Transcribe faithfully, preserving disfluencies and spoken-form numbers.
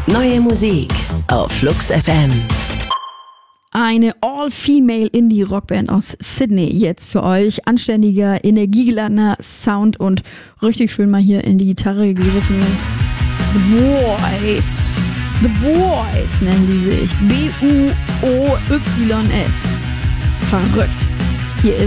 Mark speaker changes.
Speaker 1: Neue Musik auf Flux F M.
Speaker 2: Eine All-Female Indie-Rockband aus Sydney jetzt für euch. Anständiger, energiegeladener Sound und richtig schön mal hier in die Gitarre gegriffen. The Boys. The Boys nennen die sich. B U O Y S. Verrückt.